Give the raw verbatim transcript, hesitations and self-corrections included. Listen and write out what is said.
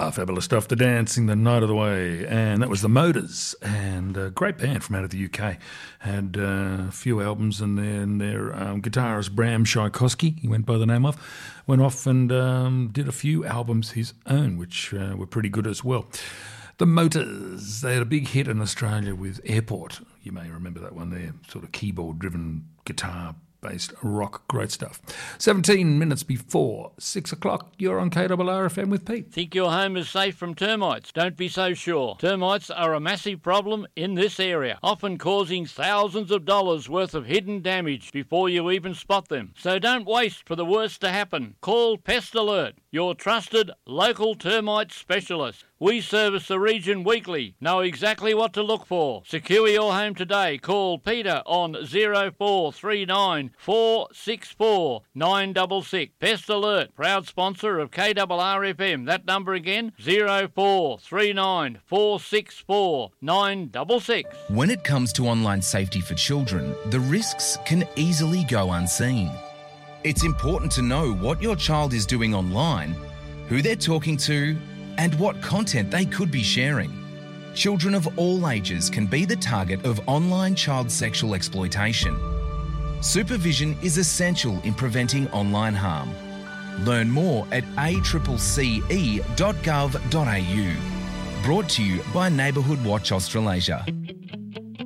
Ah, fabulous stuff. The Dancing the Night of the Way. And that was The Motors. And a great band from out of the U K. Had uh, a few albums, and then their um, guitarist Bram Tchaikovsky, he went by the name of, went off and um, did a few albums his own, which uh, were pretty good as well. The Motors, they had a big hit in Australia with Airport. You may remember that one there, sort of keyboard-driven, guitar-based rock. Great stuff. seventeen minutes before six o'clock, you're on K R R F M with Pete. Think your home is safe from termites? Don't be so sure. Termites are a massive problem in this area, often causing thousands of dollars worth of hidden damage before you even spot them. So don't waste for the worst to happen. Call Pest Alert, your trusted local termite specialist. We service the region weekly. Know exactly what to look for. Secure your home today. Call Peter on zero four three nine, four six four, nine six six. Pest Alert, proud sponsor of K R R F M. That number again, zero four three nine, four six four, nine six six. When it comes to online safety for children, the risks can easily go unseen. It's important to know what your child is doing online, who they're talking to, and what content they could be sharing. Children of all ages can be the target of online child sexual exploitation. Supervision is essential in preventing online harm. Learn more at a c c e dot gov dot a u. Brought to you by Neighbourhood Watch Australasia.